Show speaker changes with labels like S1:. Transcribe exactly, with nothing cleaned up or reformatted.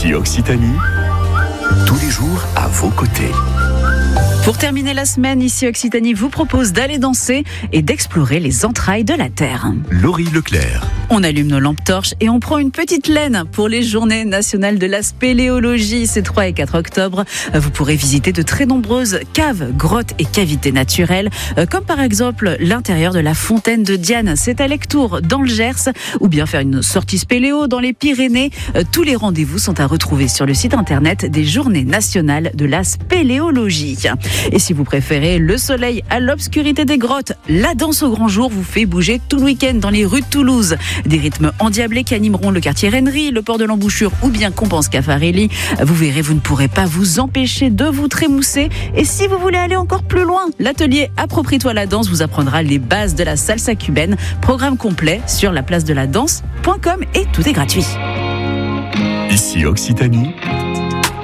S1: Ici Occitanie, tous les jours à vos côtés.
S2: Pour terminer la semaine, ici Occitanie vous propose d'aller danser et d'explorer les entrailles de la Terre.
S1: Laurie Leclerc.
S2: On allume nos lampes torches et on prend une petite laine pour les journées nationales de la spéléologie. C'est trois et quatre octobre. Vous pourrez visiter de très nombreuses caves, grottes et cavités naturelles, comme par exemple l'intérieur de la fontaine de Diane. C'est à Lectoure, dans le Gers, ou bien faire une sortie spéléo dans les Pyrénées. Tous les rendez-vous sont à retrouver sur le site internet des journées nationales de la spéléologie. Et si vous préférez le soleil à l'obscurité des grottes, la danse au grand jour vous fait bouger tout le week-end dans les rues de Toulouse. Des rythmes endiablés qui animeront le quartier Rennery, le port de l'Embouchure ou bien Compense Caffarelli. Vous verrez, vous ne pourrez pas vous empêcher de vous trémousser. Et si vous voulez aller encore plus loin, l'atelier Approprie-toi la danse vous apprendra les bases de la salsa cubaine. Programme complet sur la place de la danse point com et tout est gratuit.
S1: Ici Occitanie,